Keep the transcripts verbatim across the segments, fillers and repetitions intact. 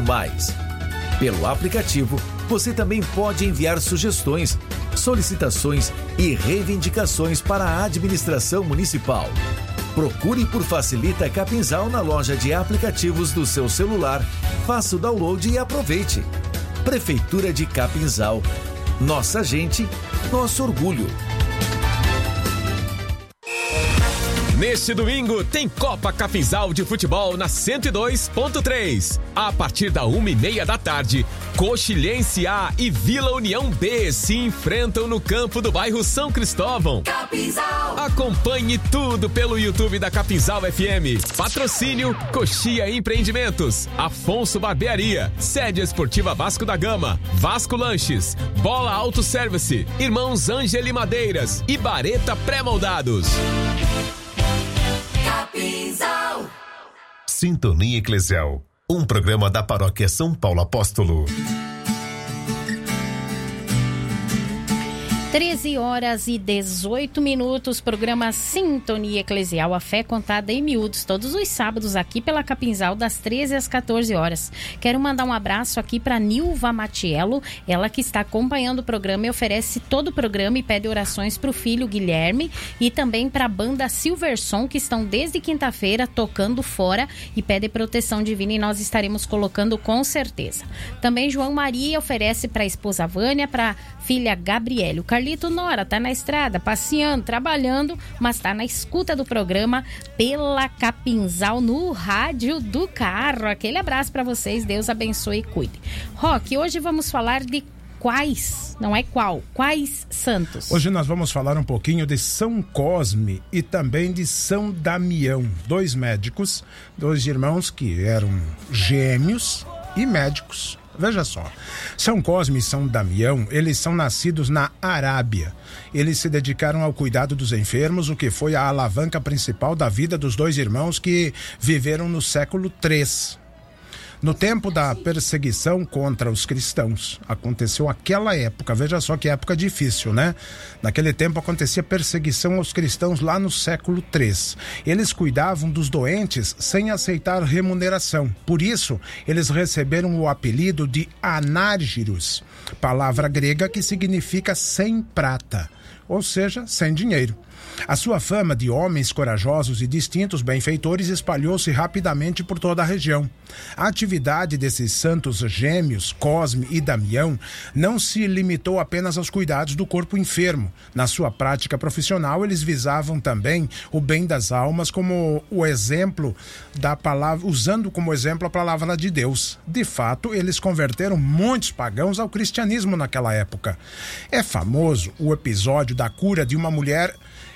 mais. Pelo aplicativo, você também pode enviar sugestões, solicitações e reivindicações para a administração municipal. Procure por Facilita Capinzal na loja de aplicativos do seu celular, faça o download e aproveite. Prefeitura de Capinzal. Nossa gente, nosso orgulho. Neste domingo tem Copa Capinzal de Futebol na cento e dois ponto três. A partir da uma e meia da tarde, Coxilhense A e Vila União B se enfrentam no campo do bairro São Cristóvão. Capinzal. Acompanhe tudo pelo YouTube da Capinzal F M. Patrocínio Coxia Empreendimentos, Afonso Barbearia, Sede Esportiva Vasco da Gama, Vasco Lanches, Bola Auto Service, Irmãos Ângeli Madeiras e Bareta Pré-Moldados. Capinzal. Sintonia Eclesial, um programa da Paróquia São Paulo Apóstolo. treze horas e dezoito minutos, programa Sintonia Eclesial, a fé contada em miúdos, todos os sábados aqui pela Capinzal, das treze às quatorze horas. Quero mandar um abraço aqui para Nilva Matiello, ela que está acompanhando o programa e oferece todo o programa e pede orações para o filho Guilherme e também para a banda Silverson, que estão desde quinta-feira tocando fora e pede proteção divina e nós estaremos colocando com certeza. Também João Maria oferece para a esposa Vânia, para a filha Gabriele. O Carlito Nora tá na estrada, passeando, trabalhando, mas tá na escuta do programa pela Capinzal no rádio do carro. Aquele abraço para vocês, Deus abençoe e cuide. Roque, hoje vamos falar de quais, não é qual, quais santos? Hoje nós vamos falar um pouquinho de São Cosme e também de São Damião, dois médicos, dois irmãos que eram gêmeos e médicos. Veja só, São Cosme e São Damião, eles são nascidos na Arábia. Eles se dedicaram ao cuidado dos enfermos, o que foi a alavanca principal da vida dos dois irmãos que viveram no século três. No tempo da perseguição contra os cristãos, aconteceu aquela época, veja só que época difícil, né? Naquele tempo acontecia perseguição aos cristãos lá no século três. Eles cuidavam dos doentes sem aceitar remuneração. Por isso, eles receberam o apelido de anárgiros, palavra grega que significa sem prata, ou seja, sem dinheiro. A sua fama de homens corajosos e distintos benfeitores espalhou-se rapidamente por toda a região. A atividade desses santos gêmeos, Cosme e Damião, não se limitou apenas aos cuidados do corpo enfermo. Na sua prática profissional, eles visavam também o bem das almas como o exemplo da palavra, usando como exemplo a palavra de Deus. De fato, eles converteram muitos pagãos ao cristianismo naquela época. É famoso o episódio da cura de uma mulher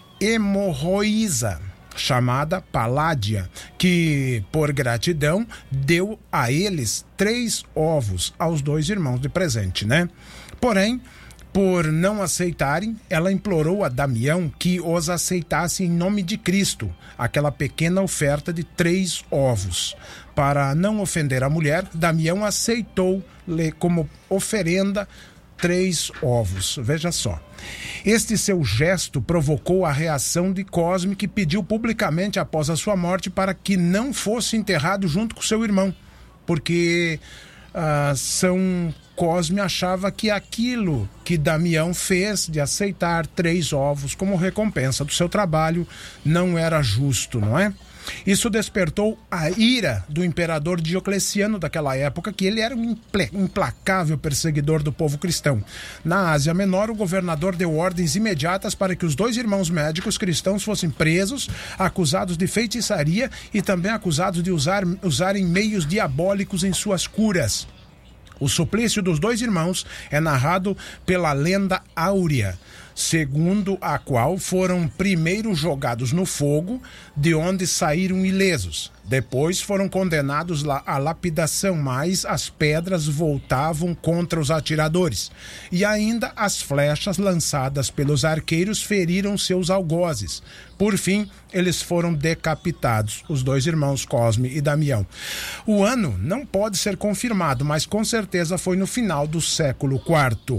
hemorroísa, chamada Paládia, que, por gratidão, deu a eles três ovos aos dois irmãos de presente, né? Porém, por não aceitarem, ela implorou a Damião que os aceitasse em nome de Cristo, aquela pequena oferta de três ovos. Para não ofender a mulher, Damião aceitou-lhe como oferenda três ovos. Veja só. Este seu gesto provocou a reação de Cosme, que pediu publicamente após a sua morte para que não fosse enterrado junto com seu irmão, porque uh, São Cosme achava que aquilo que Damião fez de aceitar três ovos como recompensa do seu trabalho não era justo, não é? Isso despertou a ira do imperador Diocleciano daquela época, que ele era um implacável perseguidor do povo cristão. Na Ásia Menor, o governador deu ordens imediatas para que os dois irmãos médicos cristãos fossem presos, acusados de feitiçaria e também acusados de usar, usarem meios diabólicos em suas curas. O suplício dos dois irmãos é narrado pela lenda áurea, segundo a qual foram primeiro jogados no fogo, de onde saíram ilesos. Depois foram condenados à lapidação, mas as pedras voltavam contra os atiradores. E ainda as flechas lançadas pelos arqueiros feriram seus algozes. Por fim, eles foram decapitados, os dois irmãos Cosme e Damião. O ano não pode ser confirmado, mas com certeza foi no final do século quarto.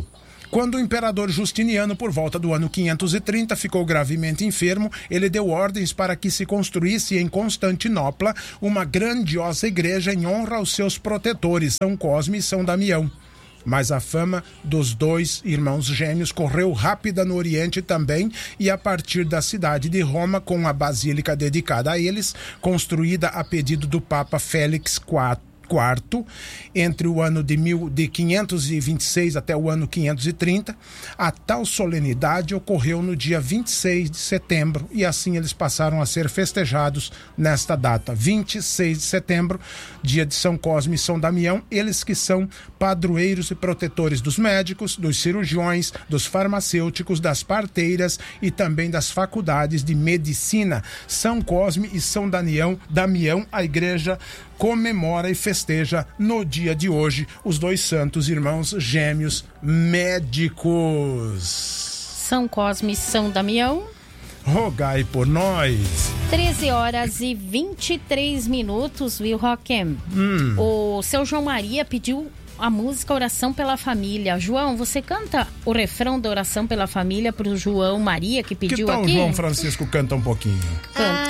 Quando o imperador Justiniano, por volta do ano quinhentos e trinta, ficou gravemente enfermo, ele deu ordens para que se construísse em Constantinopla uma grandiosa igreja em honra aos seus protetores, São Cosme e São Damião. Mas a fama dos dois irmãos gêmeos correu rápida no Oriente também, e a partir da cidade de Roma, com a basílica dedicada a eles, construída a pedido do Papa Félix quatro, quarto, entre o ano de, mil, de quinhentos e vinte e seis até o ano quinhentos e trinta, a tal solenidade ocorreu no dia vinte e seis de setembro, e assim eles passaram a ser festejados nesta data, vinte e seis de setembro, dia de São Cosme e São Damião, eles que são padroeiros e protetores dos médicos, dos cirurgiões, dos farmacêuticos, das parteiras e também das faculdades de medicina. São Cosme e São Damião, Damião, a igreja comemora e festeja no dia de hoje os dois santos irmãos gêmeos médicos. São Cosme e São Damião, rogai por nós. treze horas e vinte e três minutos, viu, Roquem? Hum. O seu João Maria pediu a música Oração pela Família. João, você canta o refrão da Oração pela Família pro João Maria que pediu aqui? Que tal aqui? o João Francisco canta um pouquinho? Canta.